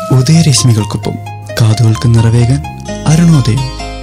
ഉദയരശ്മികൾക്കൊപ്പം കാതുകൾക്ക് നിറവേകാൻ അരുണോദയം.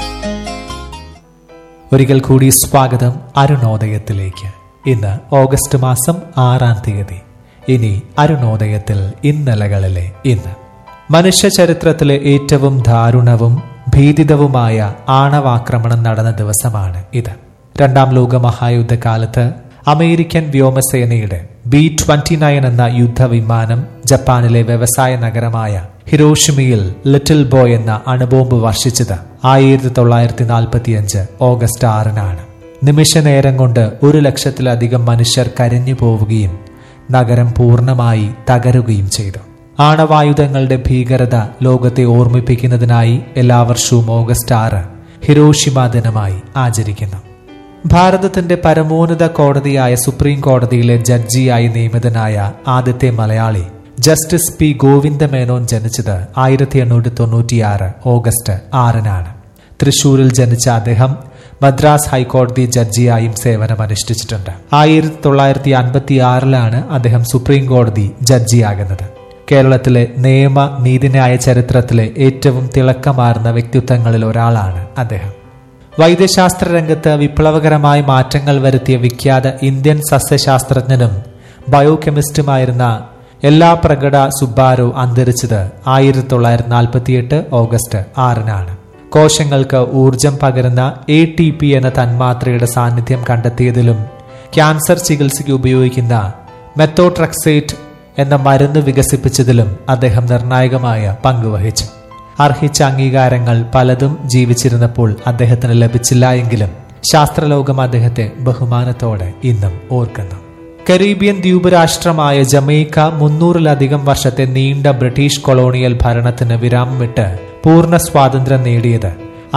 ഒരിക്കൽ കൂടി സ്വാഗതം അരുണോദയത്തിലേക്ക്. ഇന്ന് ഓഗസ്റ്റ് മാസം 6-ാം തീയതി. ഇനി അരുണോദയത്തിൽ ഇന്നലകളിലെ ഇന്ന്. മനുഷ്യ ചരിത്രത്തിലെ ഏറ്റവും ദാരുണവും ഭീതിതവുമായ ആണവാക്രമണം നടന്ന ദിവസമാണ് ഇത്. രണ്ടാം ലോക മഹായുദ്ധകാലത്ത് അമേരിക്കൻ വ്യോമസേനയുടെ B-29 എന്ന യുദ്ധവിമാനം ജപ്പാനിലെ വ്യവസായ നഗരമായ ഹിരോഷിമയിൽ ലിറ്റിൽ ബോയ് എന്ന അണുബോംബ് വർഷിച്ചത് 1945 ഓഗസ്റ്റ് 6-നാണ്. നിമിഷനേരം കൊണ്ട് 100,000-ലധികം മനുഷ്യർ കരിഞ്ഞു പോവുകയും നഗരം പൂർണ്ണമായി തകരുകയും ചെയ്തു. ആണവായുധങ്ങളുടെ ഭീകരത ലോകത്തെ ഓർമ്മിപ്പിക്കുന്നതിനായി എല്ലാ വർഷവും ഓഗസ്റ്റ് 6 ഹിരോഷിമ ദിനമായി ആചരിക്കുന്നു. ഭാരതത്തിന്റെ പരമോന്നത കോടതിയായ സുപ്രീം കോടതിയിലെ ജഡ്ജിയായി നിയമിതനായ ആദ്യത്തെ മലയാളി ജസ്റ്റിസ് P. ഗോവിന്ദമേനോൻ ജനിച്ചത് 1896 ഓഗസ്റ്റ് 6-നാണ്. തൃശൂരിൽ ജനിച്ച അദ്ദേഹം മദ്രാസ് ഹൈക്കോടതി ജഡ്ജിയായും സേവനമനുഷ്ഠിച്ചിട്ടുണ്ട്. 1956 അദ്ദേഹം സുപ്രീം കോടതി ജഡ്ജിയാകുന്നത്. കേരളത്തിലെ നിയമ നീതിന്യായ ചരിത്രത്തിലെ ഏറ്റവും തിളക്കമാർന്ന വ്യക്തിത്വങ്ങളിൽ ഒരാളാണ് അദ്ദേഹം. വൈദ്യശാസ്ത്ര രംഗത്ത് വിപ്ലവകരമായ മാറ്റങ്ങൾ വരുത്തിയ വിഖ്യാത ഇന്ത്യൻ സസ്യശാസ്ത്രജ്ഞനും ബയോകെമിസ്റ്റുമായിരുന്ന യെല്ലാപ്രഗഡ സുബ്ബാരാവ് അന്തരിച്ചത് 1948 ഓഗസ്റ്റ് 6-നാണ്. കോശങ്ങൾക്ക് ഊർജം പകരുന്ന ATP എന്ന തന്മാത്രയുടെ സാന്നിധ്യം കണ്ടെത്തിയതിലും ക്യാൻസർ ചികിത്സയ്ക്ക് ഉപയോഗിക്കുന്ന മെത്തോട്രക്സേറ്റ് എന്ന മരുന്ന് വികസിപ്പിച്ചതിലും അദ്ദേഹം നിർണായകമായ പങ്കുവഹിച്ചു. അർഹിച്ച അംഗീകാരങ്ങൾ പലതും ജീവിച്ചിരുന്നപ്പോൾ അദ്ദേഹത്തിന് ലഭിച്ചില്ല എങ്കിലും ശാസ്ത്രലോകം അദ്ദേഹത്തെ ബഹുമാനത്തോടെ ഇന്നും ഓർക്കുന്നു. കരീബിയൻ ദ്വീപ് രാഷ്ട്രമായ ജമൈക്ക 300-ലധികം വർഷത്തെ നീണ്ട ബ്രിട്ടീഷ് കൊളോണിയൽ ഭരണത്തിന് വിരാമമിട്ട് പൂർണ്ണ സ്വാതന്ത്ര്യം നേടിയത്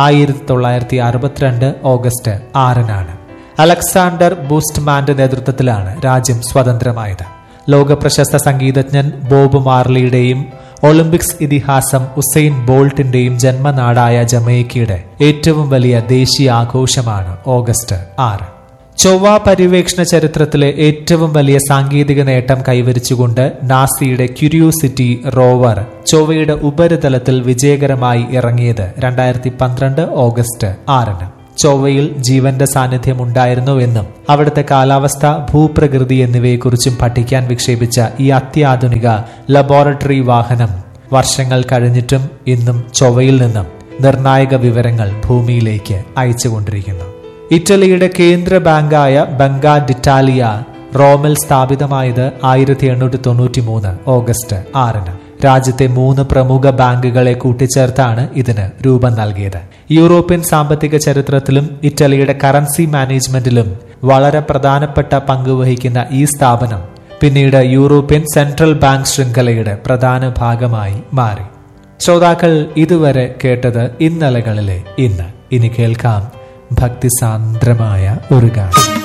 1962 ഓഗസ്റ്റ് 6-നാണ്. അലക്സാണ്ടർ ബൂസ്റ്റ്മാന്റെ നേതൃത്വത്തിലാണ് രാജ്യം സ്വതന്ത്രമായത്. ലോകപ്രശസ്ത സംഗീതജ്ഞൻ ബോബ് മാർലിയുടെയും ഒളിമ്പിക്സ് ഇതിഹാസം ഉസൈൻ ബോൾട്ടിന്റെയും ജന്മനാടായ ജമൈക്കയുടെ ഏറ്റവും വലിയ ദേശീയ ആഘോഷമാണ് ഓഗസ്റ്റ് 6. ചൊവ്വ പര്യവേക്ഷണ ചരിത്രത്തിലെ ഏറ്റവും വലിയ സാങ്കേതിക നേട്ടം കൈവരിച്ചുകൊണ്ട് നാസയുടെ ക്യൂരിയോസിറ്റി റോവർ ചൊവ്വയുടെ ഉപരിതലത്തിൽ വിജയകരമായി ഇറങ്ങിയത് 2012 ഓഗസ്റ്റ് 6-ന്. ചൊവ്വയിൽ ജീവന്റെ സാന്നിധ്യം ഉണ്ടായിരുന്നുവെന്നും അവിടുത്തെ കാലാവസ്ഥ, ഭൂപ്രകൃതി എന്നിവയെക്കുറിച്ചും പഠിക്കാൻ വിക്ഷേപിച്ച ഈ അത്യാധുനിക ലബോറട്ടറി വാഹനം വർഷങ്ങൾ കഴിഞ്ഞിട്ടും ഇന്നും ചൊവ്വയിൽ നിന്നും നിർണായക വിവരങ്ങൾ ഭൂമിയിലേക്ക് അയച്ചുകൊണ്ടിരിക്കുന്നു. ഇറ്റലിയുടെ കേന്ദ്ര ബാങ്കായ ബങ്ക ഡിറ്റാലിയ റോമിൽ സ്ഥാപിതമായത് 1893 ഓഗസ്റ്റ് 6-ന്. രാജ്യത്തെ 3 പ്രമുഖ ബാങ്കുകളെ കൂട്ടിച്ചേർത്താണ് ഇതിന് രൂപം നൽകിയത്. യൂറോപ്യൻ സാമ്പത്തിക ചരിത്രത്തിലും ഇറ്റലിയുടെ കറൻസി മാനേജ്മെന്റിലും വളരെ പ്രധാനപ്പെട്ട പങ്കുവഹിക്കുന്ന ഈ സ്ഥാപനം പിന്നീട് യൂറോപ്യൻ സെൻട്രൽ ബാങ്ക് ശൃംഖലയുടെ പ്രധാന ഭാഗമായി മാറി. ശ്രോതാക്കൾ ഇതുവരെ കേട്ടത് ഇന്നലകളിലെ ഇന്ന്. ഇനി കേൾക്കാം ഭക്തിസാന്ദ്രമായ ഒരു ഗാനം.